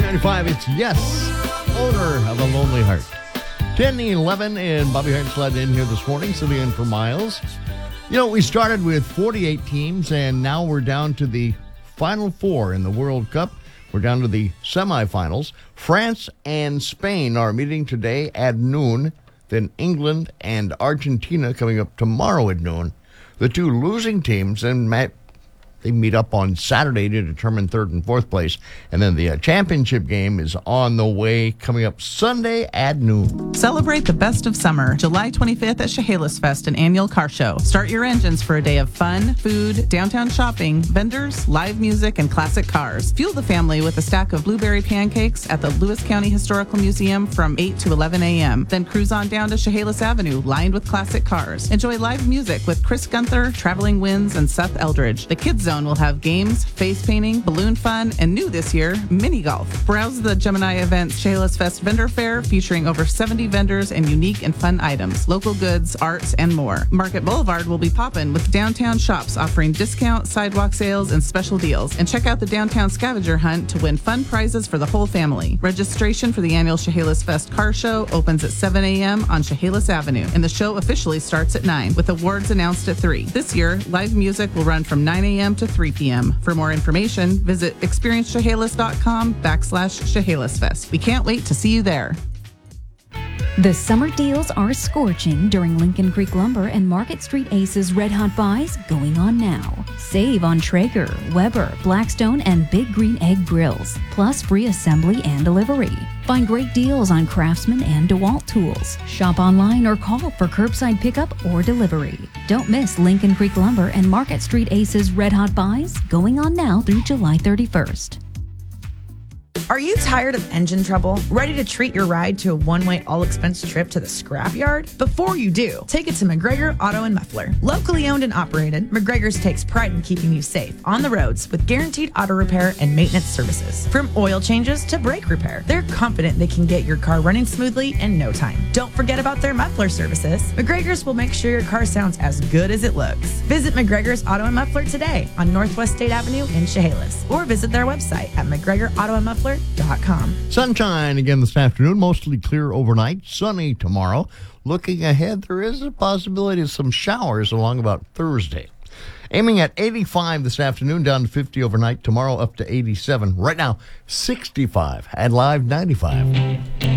95, it's Yes, Owner of a Lonely Heart. 10:11, and Bobby Hart slid in here this morning, sitting in for Miles. You know, we started with 48 teams, and now we're down to the Final Four in the World Cup. We're down to the semifinals. France and Spain are meeting today at noon. Then England and Argentina coming up tomorrow at noon. The two losing teams they meet up on Saturday to determine third and fourth place. And then the championship game is on the way coming up Sunday at noon. Celebrate the best of summer, July 25th at Chehalis Fest, an annual car show. Start your engines for a day of fun, food, downtown shopping, vendors, live music, and classic cars. Fuel the family with a stack of blueberry pancakes at the Lewis County Historical Museum from 8 to 11 a.m. Then cruise on down to Chehalis Avenue, lined with classic cars. Enjoy live music with Chris Gunther, Traveling Winds, and Seth Eldridge. The Kids Zone will have games, face painting, balloon fun, and new this year, mini golf. Browse the Gemini Events Chehalis Fest vendor fair featuring over 70 vendors and unique and fun items, local goods, arts, and more. Market Boulevard will be poppin' with downtown shops offering discount, sidewalk sales, and special deals. And check out the downtown scavenger hunt to win fun prizes for the whole family. Registration for the annual Chehalis Fest car show opens at 7 a.m. on Chehalis Avenue, and the show officially starts at 9, with awards announced at 3. This year, live music will run from 9 a.m. to 3 p.m. For more information, visit experiencechehalis.com/Chehalis Fest. We can't wait to see you there. The summer deals are scorching during Lincoln Creek Lumber and Market Street Aces Red Hot Buys going on now. Save on Traeger, Weber, Blackstone, and Big Green Egg grills, plus free assembly and delivery. Find great deals on Craftsman and DeWalt tools. Shop online or call for curbside pickup or delivery. Don't miss Lincoln Creek Lumber and Market Street Aces Red Hot Buys going on now through July 31st. Are you tired of engine trouble? Ready to treat your ride to a one-way all-expense trip to the scrapyard? Before you do, take it to McGregor Auto and Muffler. Locally owned and operated, McGregor's takes pride in keeping you safe on the roads with guaranteed auto repair and maintenance services. From oil changes to brake repair, they're confident they can get your car running smoothly in no time. Don't forget about their muffler services. McGregor's will make sure your car sounds as good as it looks. Visit McGregor's Auto and Muffler today on Northwest State Avenue in Chehalis, or visit their website at McGregorAutoandMuffler.com. Sunshine again this afternoon, mostly clear overnight, sunny tomorrow. Looking ahead, there is a possibility of some showers along about Thursday. Aiming at 85 this afternoon, down to 50 overnight. Tomorrow up to 87. Right now, 65 at Live 95.